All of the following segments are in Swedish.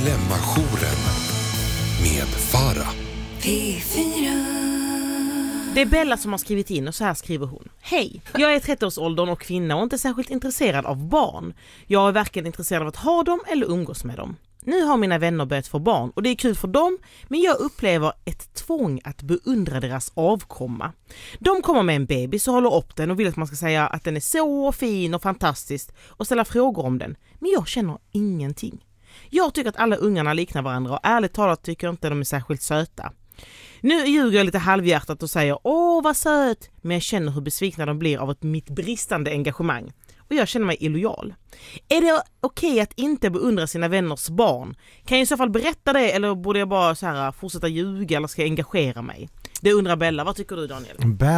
Dilemmajouren med Farah. P4. Det är Bella som har skrivit in och så här skriver hon. Hej, jag är 30-årsåldern och kvinna och inte särskilt intresserad av barn. Jag är varken intresserad av att ha dem eller umgås med dem. Nu har mina vänner börjat få barn och det är kul för dem, men jag upplever ett tvång att beundra deras avkomma. De kommer med en bebis och håller upp den och vill att man ska säga att den är så fin och fantastisk och ställa frågor om den. Men jag känner ingenting. Jag tycker att alla ungarna liknar varandra och ärligt talat tycker jag inte de är särskilt söta. Nu ljuger jag lite halvhjärtat och säger åh vad söt, men jag känner hur besvikna de blir av mitt bristande engagemang. Och jag känner mig illojal. Är det okej att inte beundra sina vänners barn? Kan jag i så fall berätta det eller borde jag bara så här fortsätta ljuga eller ska jag engagera mig? Det undrar Bella. Vad tycker du, Daniel?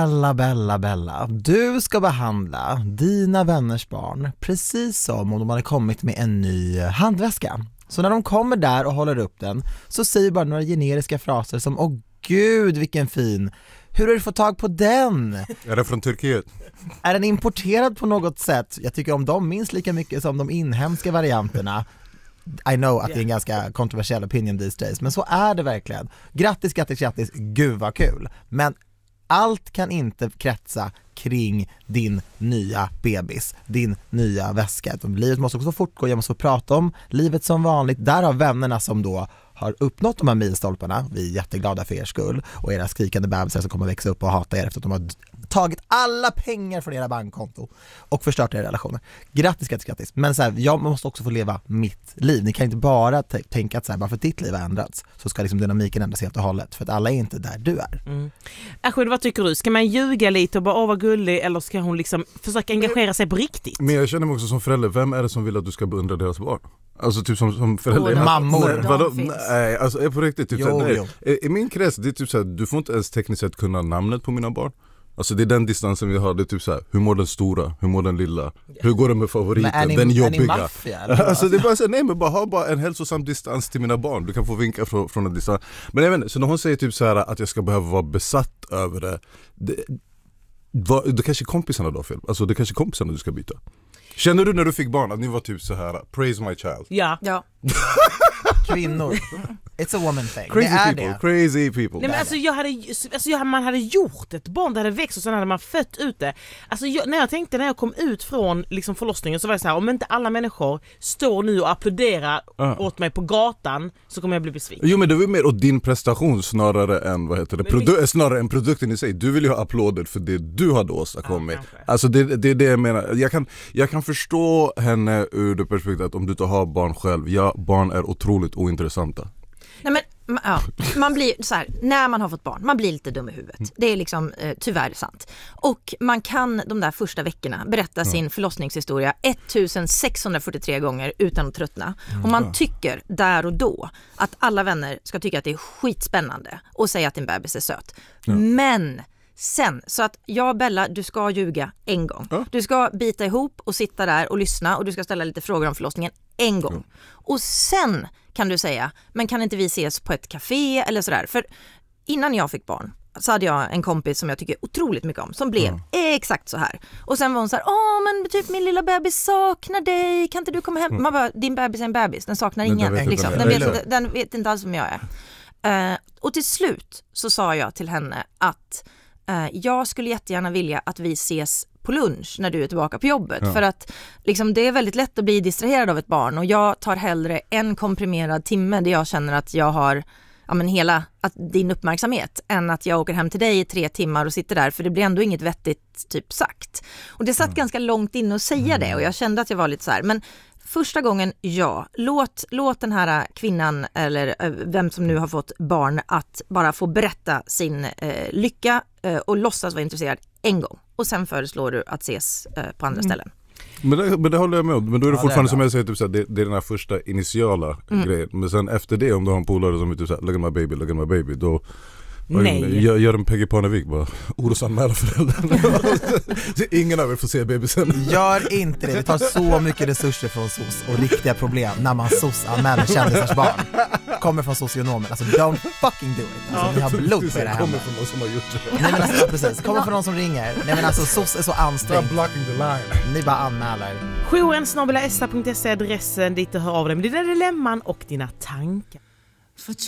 Bella. Du ska behandla dina vänners barn precis som om de hade kommit med en ny handväska. Så när de kommer där och håller upp den så säger bara några generiska fraser som åh gud vilken fin. Hur har du fått tag på den? Är det från Turkiet? Är den importerad på något sätt? Jag tycker om de minst lika mycket som de inhemska varianterna. I know att det är en ganska kontroversiell opinion these days, men så är det verkligen. Grattis, gud vad kul. Men allt kan inte kretsa kring din nya bebis, din nya väska. Livet måste också fortgå, jag måste få prata om livet som vanligt. Där har vännerna som då har uppnått de här milstolparna. Vi är jätteglada för er skull och era skrikande bebisar som kommer växa upp och hata er efter att de har tagit alla pengar från era bankkonto och förstört era relationer. Grattis. Men så här, jag måste också få leva mitt liv. Ni kan inte bara tänka att så här, bara för att ditt liv har ändrats så ska liksom dynamiken ändras helt och hållet. För att alla är inte där du är. Ashwin, vad tycker du? Ska man ljuga lite och bara vad gullig eller ska hon liksom försöka engagera sig på riktigt? Men jag känner mig också som förälder. Vem är det som vill att du ska beundra deras barn? Alltså typ som förälder. Mammor. Nej, alltså är på riktigt typ jo. I min krets det är typ så här, du får inte ens tekniskt sett kunna namnet på mina barn. Alltså det är den distansen vi har. Det är typ så här, hur mår den stora? Hur mår den lilla? Hur går det med favoriten? Den jobbiga. Är ni maffia? Alltså det är bara så här, nej men ha bara en hälsosam distans till mina barn. Du kan få vinka från en distans. Men jag vet inte, så när hon säger typ så här att jag ska behöva vara besatt över det kanske kompisarna då fel. Alltså det kanske kompisarna du ska byta. Känner du när du fick barn att ni var typ så här praise my child? Ja. Kvinnor. It's a woman thing. Crazy people. Nej, men alltså man hade gjort ett barn, det hade växt och sen hade man fött ut det. Alltså när jag kom ut från liksom förlossningen så var det så här, om inte alla människor står nu och applåderar åt mig på gatan så kommer jag bli besviken. Jo men det var mer åt din prestation snarare än snarare än produkten i sig. Du vill ju ha applåder för det du hade åstadkommit. Alltså det är det jag menar. Jag kan förstå henne ur det perspektivet att om du inte har barn själv. Ja, barn är otroligt ointressanta. Nej men man blir så här, när man har fått barn, man blir lite dum i huvudet. Det är liksom tyvärr sant. Och man kan de där första veckorna berätta sin förlossningshistoria 1643 gånger utan att tröttna. Och man tycker där och då att alla vänner ska tycka att det är skitspännande och säga att din bebis är söt. Men sen, så att Bella, du ska ljuga en gång. Du ska bita ihop och sitta där och lyssna och du ska ställa lite frågor om förlossningen en gång. Och sen kan du säga, men kan inte vi ses på ett café eller sådär? För innan jag fick barn så hade jag en kompis som jag tycker otroligt mycket om som blev exakt så här. Och sen var hon så här, men typ min lilla bebis saknar dig, kan inte du komma hem? Man bara, din bebis är en bebis, den saknar ingen. Liksom. Den vet inte alls vem jag är. Och till slut så sa jag till henne att jag skulle jättegärna vilja att vi ses på lunch när du är tillbaka på jobbet. För att liksom, det är väldigt lätt att bli distraherad av ett barn och jag tar hellre en komprimerad timme där jag känner att jag har din uppmärksamhet än att jag åker hem till dig i 3 timmar och sitter där, för det blir ändå inget vettigt typ sagt. Och det satt ganska långt in att säga det och jag kände att jag var lite så här, men första gången, låt den här kvinnan eller vem som nu har fått barn att bara få berätta sin lycka och låtsas vara intresserad en gång. Och sen föreslår du att ses på andra ställen. Men det håller jag med om. Men då är det fortfarande som jag säger, typ, så här, det är den här första initiala grejen. Men sen efter det, om du har en polare som är typ så här, look at my baby, då gör en Peggy Parnevik bara orosanmäla föräldrarna. Ingen av er får se bebisen. Gör inte det. Det tar så mycket resurser från SOS och riktiga problem när man SOS-anmäler kändisars barn. kommer från socionomer, alltså don't fucking do it. Alltså, ni har blod på era Det kommer händer. från någon som har gjort det. Nej men alltså, precis, kommer från någon som ringer. Nej men alltså SOS är så ansträngt. Stop blocking the line. Ni bara anmäler. Jouren@esa.se adressen dit du hör av dig med dina dilemman och dina tankar.